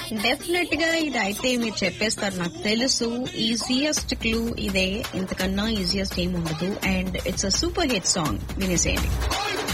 Definite గా ఇది అయితే మీరు చెప్పేస్తారు నాకు తెలుసు. ఈజియెస్ట్ క్లూ ఇదే, ఇంతకన్నా ఈజియెస్ట్ ఏం ఉండదు. And it's a super hit song, వినేసేయండి.